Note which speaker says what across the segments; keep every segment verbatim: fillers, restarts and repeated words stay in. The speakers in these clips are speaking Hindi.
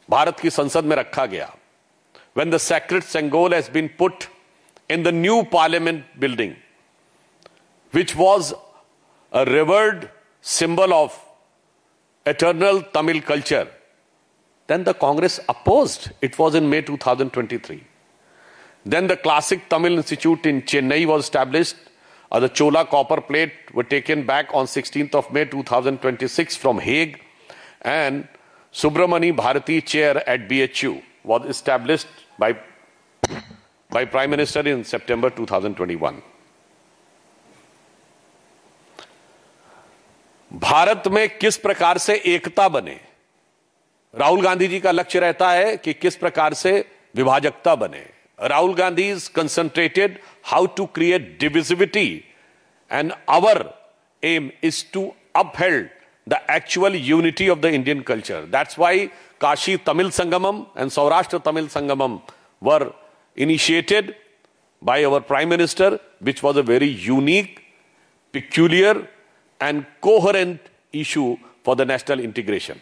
Speaker 1: भारत की संसद में रखा गया, when the sacred Sengol has been put in the new parliament building, which was a revered symbol of eternal Tamil culture, then the Congress opposed. It was in May two thousand twenty-three. Then the classic Tamil Institute in Chennai was established. Uh, the Chola copper plate were taken back on sixteenth of May two thousand twenty-six from Hague, and Subramani Bharati chair at B H U was established by, by Prime Minister in September two thousand twenty-one. Bharat में किस प्रकार से एकता बने, राहुल गांधी जी का लक्ष्य रहता है कि किस प्रकार से विभाजकता बने. Rahul Gandhi is concentrated how to create divisivity, and our aim is to uphold the actual unity of the Indian culture. That's why Kashi Tamil Sangamam and Saurashtra Tamil Sangamam were initiated by our Prime Minister, which was a very unique, peculiar and coherent issue for the national integration.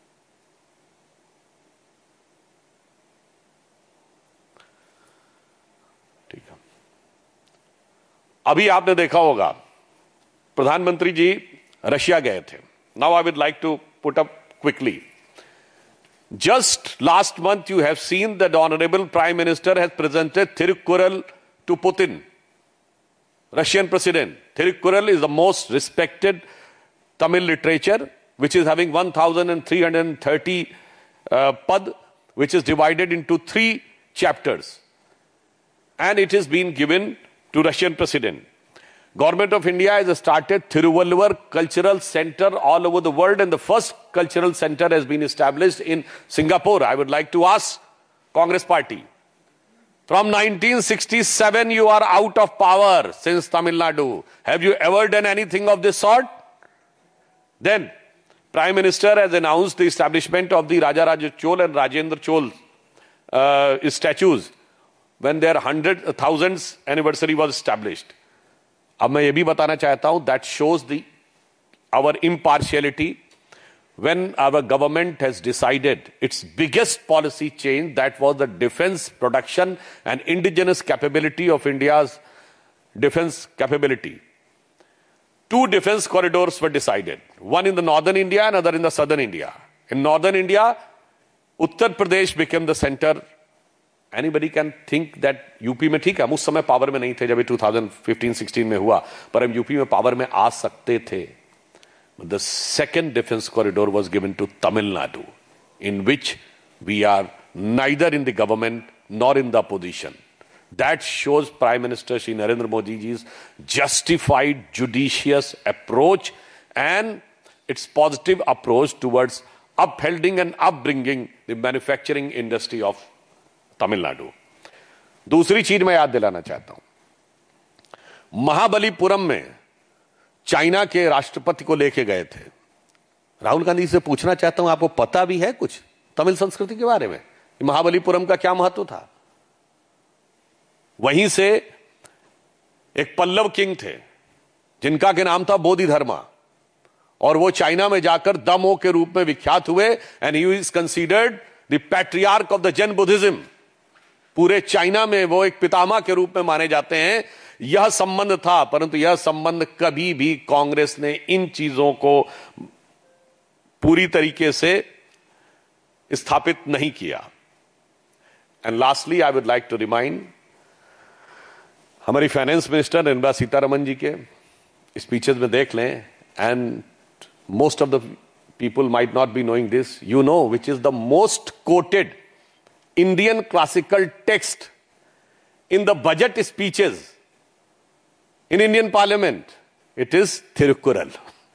Speaker 1: अभी आपने देखा होगा प्रधानमंत्री जी रशिया गए थे. Now I would like to put up quickly. Just last month you have seen that honourable prime minister has presented Thirukkural to Putin, Russian president. Thirukkural is the most respected Tamil literature which is having one thousand three hundred thirty uh, pad, which is divided into three chapters, and it is being given to Russian president. Government of India has started Thiruvalluvar Cultural Center all over the world, and the first cultural center has been established in Singapore. I would like to ask Congress Party, from nineteen sixty-seven you are out of power since Tamil Nadu. Have you ever done anything of this sort? Then Prime Minister has announced the establishment of the Raja Raja Chol and Rajendra Chol uh, statues when their hundred thousands anniversary was established. अब मैं ये भी बताना चाहता हूं, that shows the our impartiality. When our government has decided its biggest policy change, that was the defense production and indigenous capability of India's defense capability. Two defense corridors were decided, one in the northern India and another in the southern India. In northern India, Uttar Pradesh became the center. Anybody can think that UP में ठीक है, हम उस समय पावर में नहीं थे जब twenty fifteen sixteen में हुआ, पर हम यूपी में पावर में आ सकते थे. The second defense corridor was given to Tamil Nadu, in which we are neither in the government nor in the opposition. That shows Prime Minister Shri Narendra Modi ji's justified, judicious approach and its positive approach towards upholding and upbringing the manufacturing industry of Tamil Nadu. दूसरी चीज मैं याद दिलाना चाहता हूं, महाबलीपुरम में चाइना के राष्ट्रपति को लेके गए थे. राहुल गांधी से पूछना चाहता हूं, आपको पता भी है कुछ तमिल संस्कृति के बारे में, महाबलीपुरम का क्या महत्व था? वहीं से एक पल्लव किंग थे जिनका के नाम था बोधिधर्मा, और वो चाइना में जाकर दमो के रूप में विख्यात हुए, and he is considered the patriarch of the Jain Buddhism. पूरे चाइना में वो एक पितामह के रूप में माने जाते हैं. यह संबंध था, परंतु यह संबंध कभी भी कांग्रेस ने इन चीजों को पूरी तरीके से स्थापित नहीं किया. And lastly I would like to remind, हमारी फाइनेंस मिनिस्टर निर्मला सीतारमन जी के स्पीचेस में देख लें, and most of the people might not be knowing this, you know which is the most coated Indian classical text in the budget speeches in Indian Parliament. It is Thirukural.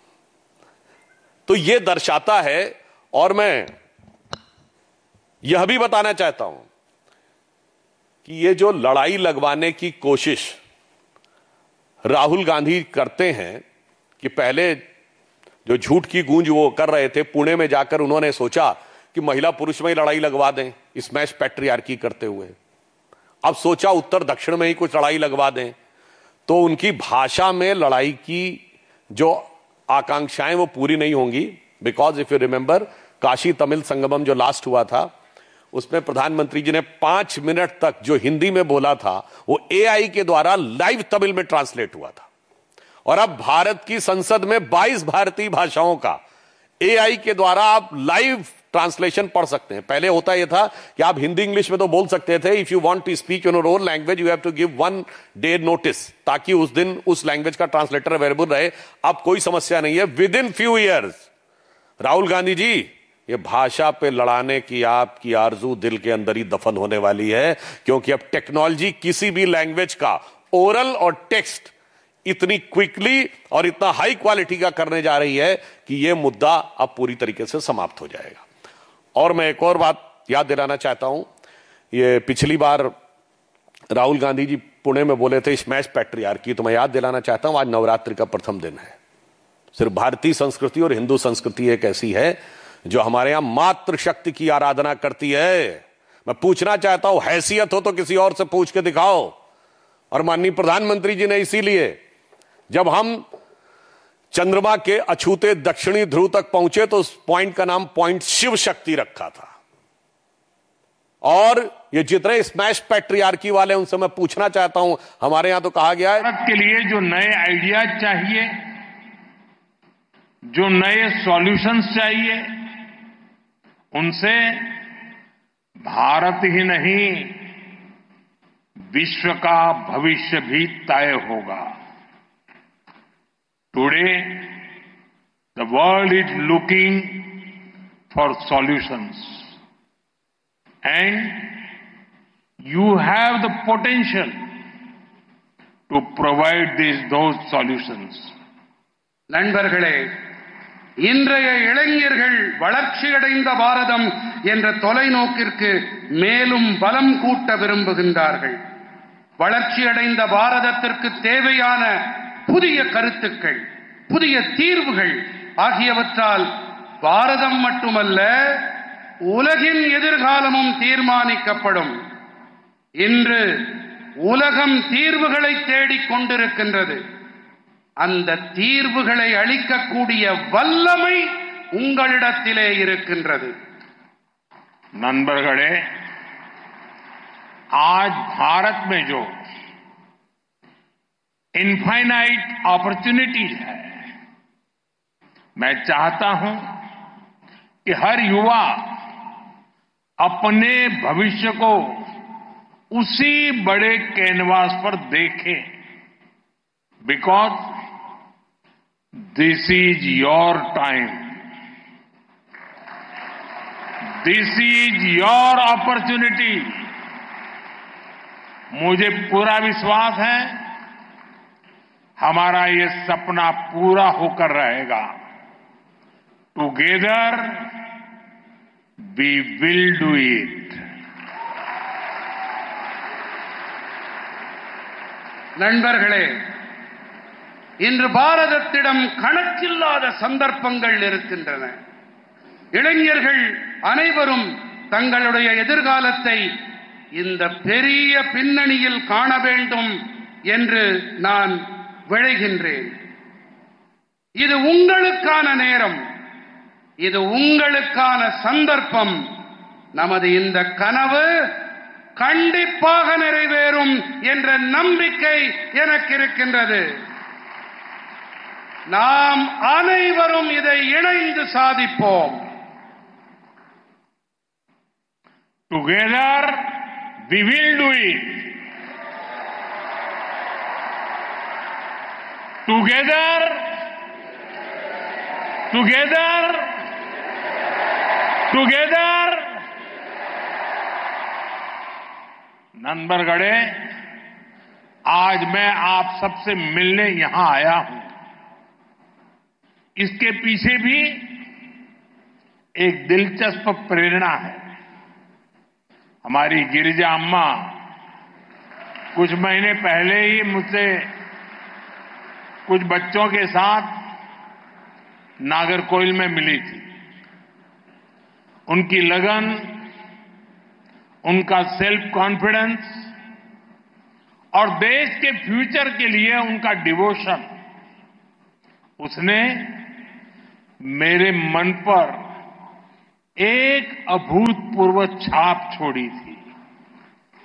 Speaker 1: तो ये दर्शाता है, और मैं यह भी बताना चाहता हूं कि ये जो लड़ाई लगवाने की कोशिश राहुल गांधी करते हैं, कि पहले जो झूठ की गूंज वो कर रहे थे, पुणे में जाकर उन्होंने सोचा कि महिला पुरुष में ही लड़ाई लगवा दें, स्मैश पैट्रियार्की करते हुए. अब सोचा उत्तर दक्षिण में ही कुछ लड़ाई लगवा दें, तो उनकी भाषा में लड़ाई की जो आकांक्षाएं वो पूरी नहीं होंगी. Because if you remember, Kashi Tamil Sangamam जो लास्ट हुआ था, उसमें प्रधानमंत्री जी ने पांच मिनट तक जो हिंदी में बोला था वो एआई के द्वारा लाइव तमिल में ट्रांसलेट हुआ था। और अब भारत की संसद में बाईस भारतीय भाषाओं का एआई के द्वारा आप लाइव ट्रांसलेशन पढ़ सकते हैं। पहले होता यह था कि आप हिंदी इंग्लिश में तो बोल सकते थे, if you want to speak in your own language you have to give one day notice, ताकि उस दिन उस लैंग्वेज का ट्रांसलेटर अवेलेबल रहे। अब कोई समस्या नहीं है, with in few years. Rahul Gandhi ji, ये भाषा पे लड़ाने की आपकी आरजू दिल के अंदर ही दफन होने वाली है, क्योंकि अब टेक्नोलॉजी किसी भी लैंग्वेज का ओरल और टेक्स्ट इतनी क्विकली और इतना हाई क्वालिटी का करने जा रही है कि यह मुद्दा अब पूरी तरीके से समाप्त हो जाएगा। और मैं एक और बात याद दिलाना चाहता हूं, ये पिछली बार राहुल गांधी जी पुणे में बोले थे स्मैश पैट्रियार्की, तो मैं याद दिलाना चाहता हूं आज नवरात्रि का प्रथम दिन है। सिर्फ भारतीय संस्कृति और हिंदू संस्कृति एक ऐसी है जो हमारे यहां मातृशक्ति की आराधना करती है। मैं पूछना चाहता हूं, हैसियत हो तो किसी और से पूछ के दिखाओ। और माननीय प्रधानमंत्री जी ने इसीलिए जब हम चंद्रमा के अछूते दक्षिणी ध्रुव तक पहुंचे तो उस पॉइंट का नाम पॉइंट शिव शक्ति रखा था। और ये जितने स्मैश पैट्रियार्की वाले उनसे मैं पूछना चाहता हूं, हमारे यहां तो कहा गया है
Speaker 2: भारत के लिए जो नए आइडियाज चाहिए, जो नए सॉल्यूशंस चाहिए, उनसे भारत ही नहीं विश्व का भविष्य भी तय होगा। Today the world is looking for solutions and you have the potential to provide this those solutions.
Speaker 3: நண்பர்களே, இன்றைய இளைஞர்கள் வளர்ச்சியடைந்த பாரதம் என்ற தொலைநோக்கிற்கு மேலும் பலம் கூட்ட விரும்புகின்றார்கள். வளர்ச்சியடைந்த பாரதத்திற்கு தேவையான புதிய கருத்துக்கள், புதிய தீர்வுகள் ஆகியவற்றால் பாரதம் மட்டுமல்ல உலகின் எதிர்காலமும் தீர்மானிக்கப்படும். இன்று உலகம் தீர்வுகளை தேடிக் கொண்டிருக்கின்றது. அந்த தீர்வுகளை அளிக்கக்கூடிய வல்லமை உங்களிடத்திலே இருக்கின்றது.
Speaker 2: नंबरगढ़े, आज भारत में जो इनफाइनाइट अपॉर्चुनिटीज है, मैं चाहता हूं कि हर युवा अपने भविष्य को उसी बड़े कैनवास पर देखे, because this is your time, this is your opportunity. मुझे पूरा विश्वास है हमारा ये सपना पूरा होकर रहेगा। Together we will do it.
Speaker 3: நண்பர்களே, இன்று பாரதத்திடம் கணக்கில்லாத சந்தர்ப்பங்கள் இருக்கின்றன. இளைஞர்கள் அனைவரும் தங்களுடைய எதிர்காலத்தை இந்த பெரிய பின்னணியில் காண வேண்டும் என்று நான் விழைகின்றேன். இது உங்களுக்கான நேரம், இது உங்களுக்கான சந்தர்ப்பம். நமது இந்த கனவு கண்டிப்பாக நிறைவேறும் என்ற நம்பிக்கை எனக்கு இருக்கின்றது. நாம் அனைவரும் இதை இணைந்து சாதிப்போம்.
Speaker 2: Together we will do it. Together, together, together. नंबरगढ़े, आज मैं आप सबसे मिलने यहां आया हूं। इसके पीछे भी एक दिलचस्प प्रेरणा है। हमारी गिरिजा अम्मा कुछ महीने पहले ही मुझसे कुछ बच्चों के साथ नागरकोइल में मिली थी। उनकी लगन, उनका सेल्फ कॉन्फिडेंस और देश के फ्यूचर के लिए उनका डिवोशन, उसने मेरे मन पर एक अभूतपूर्व छाप छोड़ी थी।